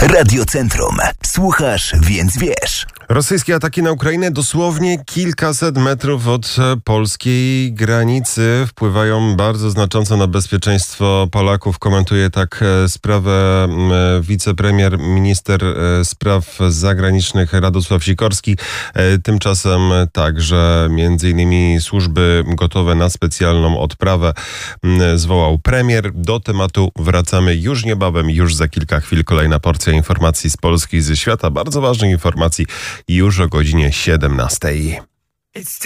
Radiocentrum. Słuchasz, więc wiesz. Rosyjskie ataki na Ukrainę dosłownie kilkaset metrów od polskiej granicy wpływają bardzo znacząco na bezpieczeństwo Polaków. Komentuje tak sprawę wicepremier, minister spraw zagranicznych Radosław Sikorski. Tymczasem także między innymi służby gotowe na specjalną odprawę zwołał premier. Do tematu wracamy już niebawem, już za kilka chwil. Kolejna porcja informacji z Polski i ze świata. Bardzo ważnych informacji już o godzinie 17.